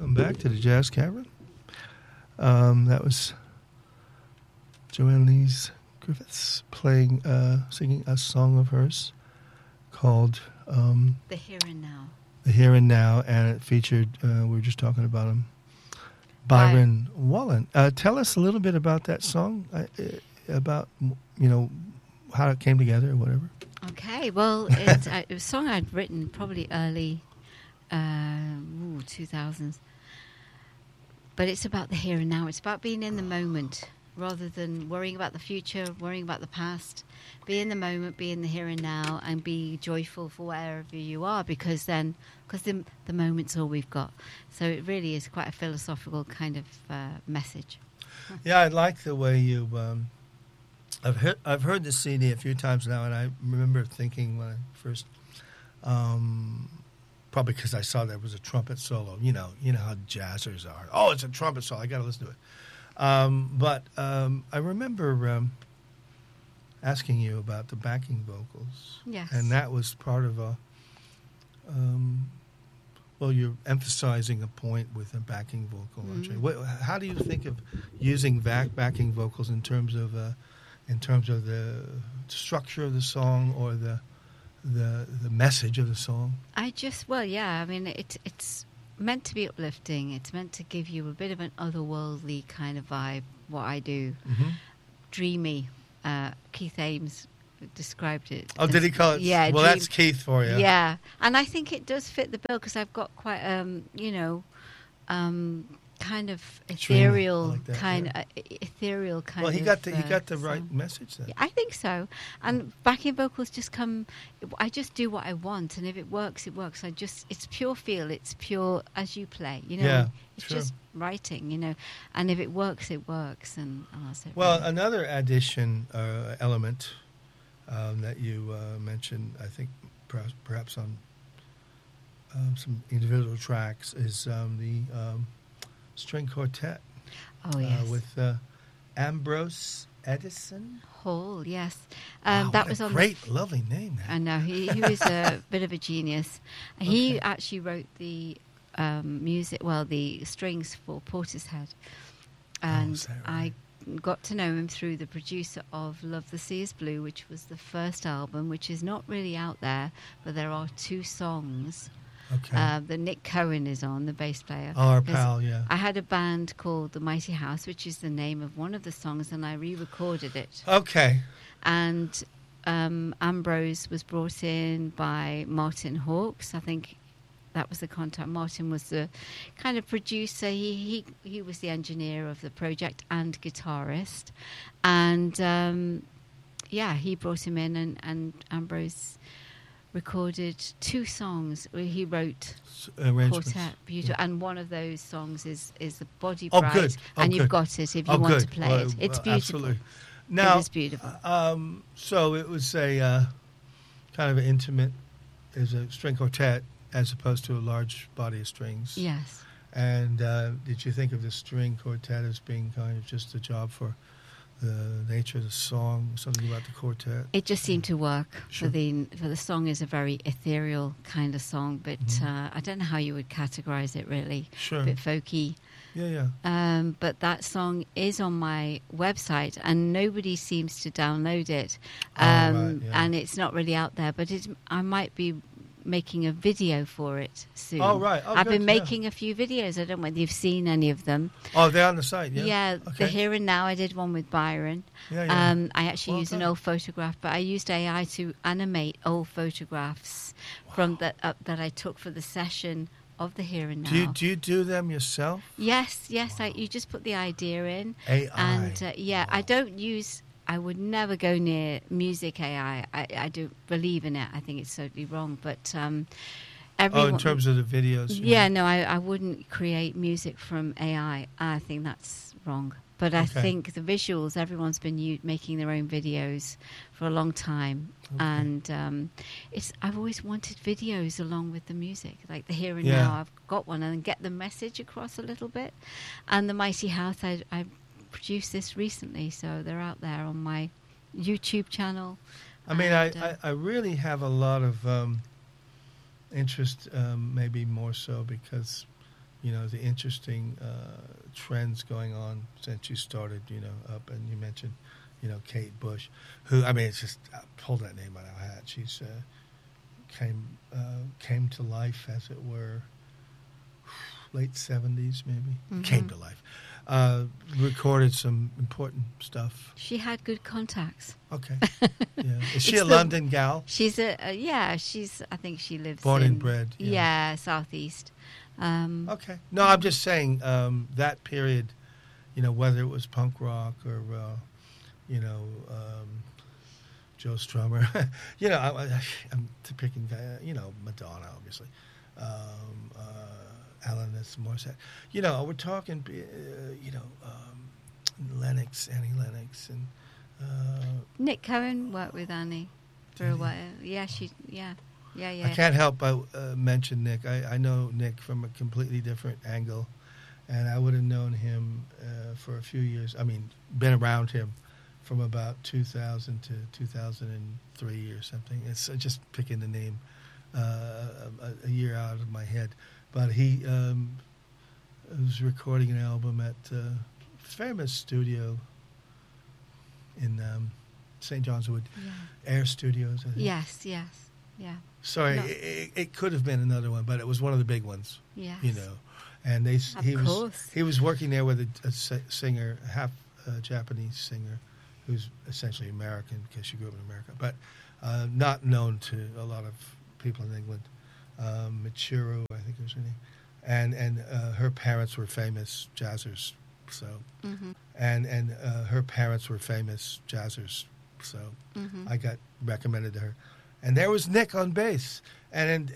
Welcome back to the Jazz Cavern. That was Joanne Lees Griffiths singing a song of hers called The Here and Now. The Here and Now, and it featured, we were just talking about him, Byron Wallen. Tell us a little bit about that song, about, how it came together or whatever. Okay, well, it was a song I'd written probably early 2000s. But it's about the here and now. It's about being in the moment rather than worrying about the future, worrying about the past. Be in the moment, be in the here and now, and be joyful for wherever you are, because the moment's all we've got. So it really is quite a philosophical kind of message. Yeah, I like the way you... I've heard the CD a few times now, and I remember thinking when I first... probably because I saw there was a trumpet solo. You know how jazzers are. Oh, it's a trumpet solo. I got to listen to it. But I remember asking you about the backing vocals. Yes. And that was part of you're emphasizing a point with a backing vocal, aren't you? How do you think of using backing vocals in terms of the structure of the song or the message of the song? It's meant to be uplifting. It's meant to give you a bit of an otherworldly kind of vibe, what I do. Mm-hmm. Dreamy. Keith Ames described it. Oh, did he call it? Yeah. Well, that's Keith for you. Yeah. And I think it does fit the bill because I've got quite, kind of ethereal ethereal kind of. Well, he got the right message then. Yeah, I think so. And backing vocals just come. I just do what I want, and if it works, it works. It's pure feel. It's pure as you play. Yeah, it's true. just writing. And if it works, it works. And that's it. Well, really. Another addition element that you mentioned, I think perhaps on some individual tracks, is the string quartet. Oh, yes. With Ambrose Edison Hall, yes. Wow, that was on great, lovely name. I know he was a bit of a genius. He actually wrote the music, the strings for Portishead, and right? I got to know him through the producer of Love the Sea is Blue, which was the first album, which is not really out there, but there are 2 songs. Okay. That Nick Cohen is on, the bass player. Oh, our pal, yeah. I had a band called The Mighty House, which is the name of one of the songs, and I re-recorded it. Okay. And Ambrose was brought in by Martin Hawkes. I think that was the contact. Martin was the kind of producer. He was the engineer of the project and guitarist. And, he brought him in, and Ambrose recorded 2 songs. He wrote quartet, beautiful, and one of those songs is the Body Bride. Good. And you've got it if you want to play it. It's beautiful. Absolutely. Now, it is beautiful. So it was a kind of intimate, is a string quartet as opposed to a large body of strings. Yes. And did you think of the string quartet as being kind of just a job for the nature of the song, something about the quartet? It just seemed to work. Sure. For the song is a very ethereal kind of song, but I don't know how you would categorize it really. Sure. A bit folky. Yeah. But that song is on my website, and nobody seems to download it. And it's not really out there, but I might be making a video for it soon. Oh, right. I've been making a few videos. I don't know whether you've seen any of them. Oh, they're on the site, yeah? Yeah, okay. The Here and Now, I did one with Byron. Yeah. I actually used an old photograph, but I used AI to animate old photographs from that I took for the session of the Here and Now. Do you do them yourself? Yes. You just put the idea in. AI. And, I don't use... I would never go near music AI. I don't believe in it. I think it's totally wrong. But in terms of the videos? Yeah, no, I wouldn't create music from AI. I think that's wrong. But I think the visuals, everyone's been making their own videos for a long time. Okay. And I've always wanted videos along with the music, like the Here and Now. I've got one, and get the message across a little bit. And the Mighty House, I produced this recently, so they're out there on my YouTube channel. I mean, I really have a lot of interest, maybe more so because the interesting trends going on since you started, up, and you mentioned, Kate Bush, who, I mean, it's just, pull that name out of our hat. She's came to life, as it were, late 70s, maybe. Mm-hmm. Came to life. Recorded some important stuff. She had good contacts. Okay. Yeah. Is she It's a the- London gal? She's I think she lives Born in and bred, yeah. Yeah, southeast. Okay. No, I'm just saying that period, whether it was punk rock or, Joe Strummer, I'm picking, Madonna, obviously, Alanis Morissette. We're talking, Annie Lennox, and Nick Cohen worked with Annie for Did a he? while. Yeah. I can't help but mention Nick. I know Nick from a completely different angle, and I would have known him for a few years. I mean, been around him from about 2000 to 2003 or something. It's just picking the name a year out of my head. But he was recording an album at a famous studio in St. John's Wood, Air Studios, I think. Yes. Yeah. Sorry, No. it could have been another one, but it was one of the big ones. Yes. And he course. was working there with a singer, half Japanese singer, who's essentially American because she grew up in America, but not known to a lot of people in England. Michiru, I think was her name, and her parents were famous jazzers. So, Mm-hmm. and her parents were famous jazzers. So, Mm-hmm. I got recommended to her. And there was Nick on bass. And